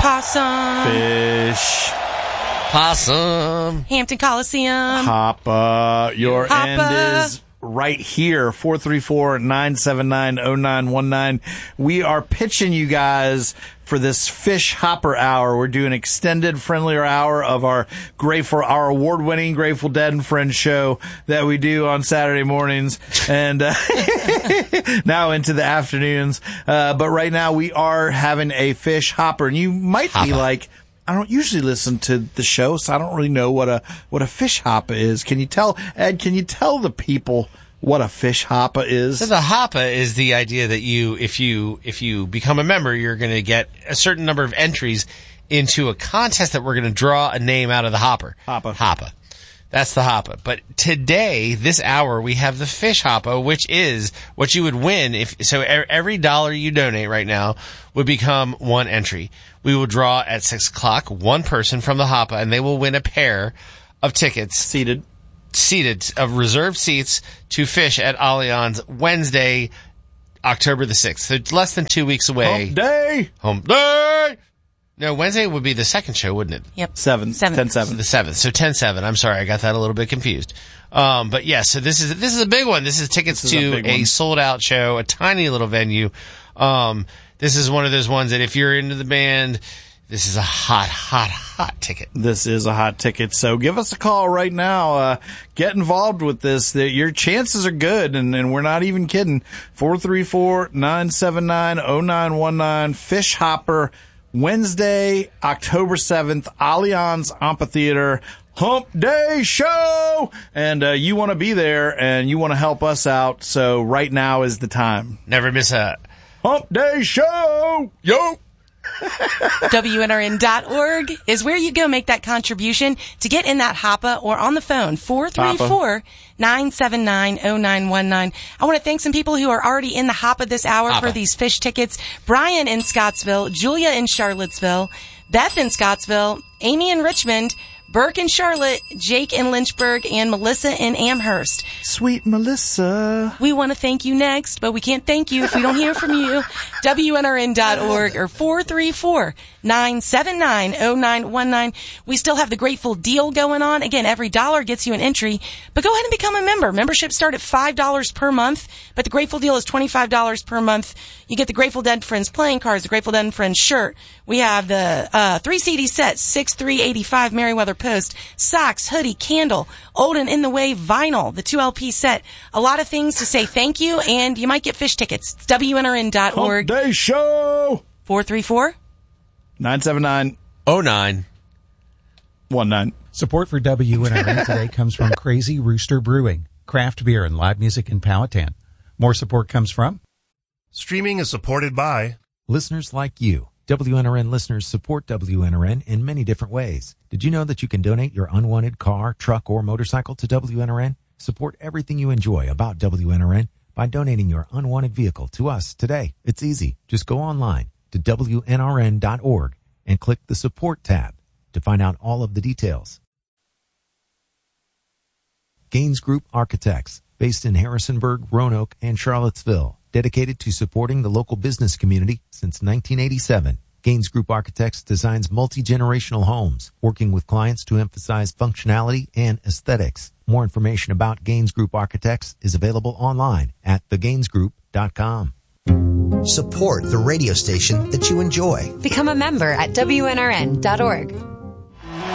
Possum. Fish. Possum. Hampton Coliseum. Hoppa. Your Hoppa. end is right here. 434-979-0919. We are pitching you guys for this Fish Hopper Hour. We're doing extended, friendlier hour of our award-winning Grateful Dead and Friends show that we do on Saturday mornings and now into the afternoons. But right now we are having a Fish Hopper, and you might be like, I don't usually listen to the show, so I don't really know what a fish hopper is. Can you tell, Ed? Can you tell the people what a fish hopper is? So the hopper is the idea that if you become a member, you're going to get a certain number of entries into a contest that we're going to draw a name out of the hopper. Hopper. That's the hopper. But today, this hour, we have the fish hopper, which is what you would win every dollar you donate right now would become one entry. We will draw at 6 o'clock one person from the hopper, and they will win a pair of tickets. Seated of reserved seats to Fish at Allianz Wednesday, October the 6th. So it's less than 2 weeks away. Hump day! No, Wednesday would be the second show, wouldn't it? Yep. 10-7. The 7th. So 10-7. I'm sorry, I got that a little bit confused. But yes, so this is a big one. This is tickets to a sold out show, a tiny little venue. This is one of those ones that if you're into the band, this is a hot ticket. This is a hot ticket. So give us a call right now. Get involved with this. Your chances are good, and we're not even kidding. 434-979-0919. Fish Hopper, Wednesday, October 7th, Allianz Amphitheater, Hump Day Show. And you want to be there, and you want to help us out, so right now is the time. Never miss a Hump Day Show! Yo! WNRN.org is where you go make that contribution to get in that hopper or on the phone, 434-979-0919. I want to thank some people who are already in the hopper this hour for these fish tickets. Brian in Scottsville, Julia in Charlottesville, Beth in Scottsville, Amy in Richmond, Burke in Charlotte, Jake in Lynchburg, and Melissa in Amherst. Sweet Melissa. We want to thank you next, but we can't thank you if we don't hear from you. WNRN.org or 434-979-0919. We still have the Grateful Deal going on. Again, every dollar gets you an entry, but go ahead and become a member. Memberships start at $5 per month, but the Grateful Deal is $25 per month. You get the Grateful Dead Friends playing cards, the Grateful Dead Friends shirt. We have the 3 CD set, 6/3/85 Merriweather Post, socks, hoodie, candle, Old and In the Way vinyl, the 2 LP set. A lot of things to say thank you, and you might get fish tickets. It's WNRN.org. Hump Day Show! 434-979-0919. Support for WNRN today comes from Crazy Rooster Brewing, craft beer and live music in Powhatan. More support comes from Streaming is supported by listeners like you. WNRN listeners support WNRN in many different ways. Did you know that you can donate your unwanted car, truck, or motorcycle to WNRN? Support everything you enjoy about WNRN by donating your unwanted vehicle to us today. It's easy. Just go online to WNRN.org and click the Support tab to find out all of the details. Gaines Group Architects, based in Harrisonburg, Roanoke, and Charlottesville. Dedicated to supporting the local business community since 1987, Gaines Group Architects designs multi-generational homes, working with clients to emphasize functionality and aesthetics. More information about Gaines Group Architects is available online at thegainesgroup.com. Support the radio station that you enjoy. Become a member at WNRN.org.